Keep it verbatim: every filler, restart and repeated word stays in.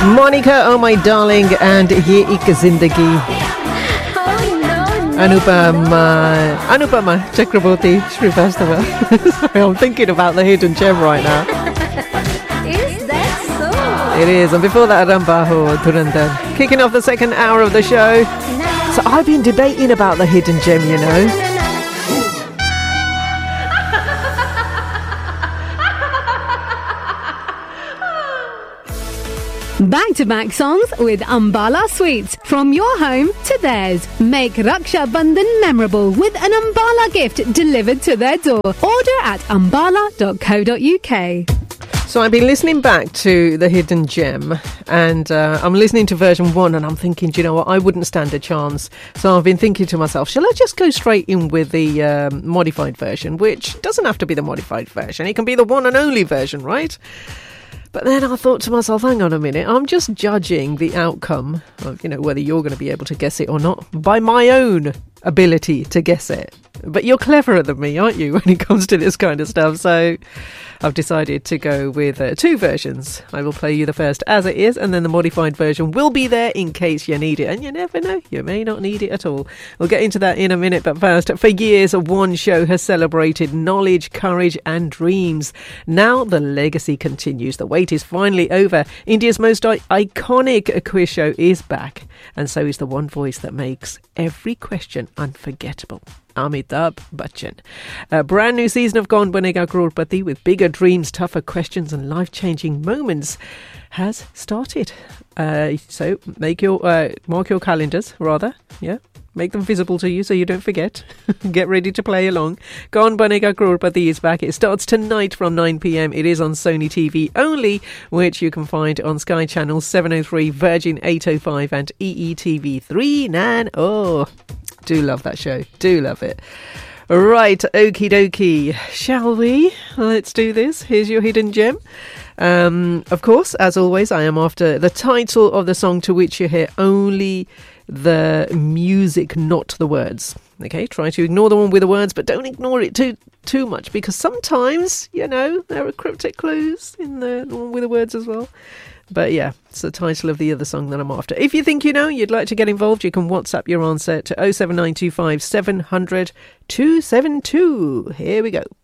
Monica, Oh My Darling, and Ye Ek Zindagi. Anupama, Anupama Chakraborty Srivastava. Sorry, I'm thinking about the hidden gem right now. Is that so? It is. And before that, Rambaho Durandar. Kicking off the second hour of the show. So I've been debating about the hidden gem, you know. Back-to-back songs with Ambala Sweets. From your home to theirs. Make Raksha Bandhan memorable with an Ambala gift delivered to their door. Order at ambala dot co dot uk. So I've been listening back to The Hidden Gem, and uh, I'm listening to version one, and I'm thinking, do you know what, I wouldn't stand a chance. So I've been thinking to myself, shall I just go straight in with the um, modified version, which doesn't have to be the modified version. It can be the one and only version, right? But then I thought to myself, hang on a minute, I'm just judging the outcome of, you know, whether you're going to be able to guess it or not by my own ability to guess it. But you're cleverer than me, aren't you, when it comes to this kind of stuff? So I've decided to go with uh, two versions. I will play you the first as it is, and then the modified version will be there in case you need it. And you never know, you may not need it at all. We'll get into that in a minute, but first, for years, one show has celebrated knowledge, courage and dreams. Now the legacy continues. The wait is finally over. India's most I- iconic quiz show is back, and so is the one voice that makes every question unforgettable. Amitabh Bachchan. A brand new season of Kaun Banega Crorepati with bigger dreams, tougher questions and life-changing moments has started. Uh, so make your uh, mark your calendars, rather. Yeah, make them visible to you so you don't forget. Get ready to play along. Kaun Banega Crorepati is back. It starts tonight from nine p.m. It is on Sony T V only, which you can find on Sky Channel seven oh three, Virgin eight oh five and E E T V three. Nan, oh, do love that show. Do love it. Right, okie dokie. Shall we? Let's do this. Here's your hidden gem. Um, of course, as always, I am after the title of the song to which you hear only the music, not the words. Okay, try to ignore the one with the words, but don't ignore it too too much, because sometimes, you know, there are cryptic clues in the one with the words as well. But yeah, it's the title of the other song that I'm after. If you think you know, you'd like to get involved, you can WhatsApp your answer to oh seven nine two five seven hundred two seven two. Here we go.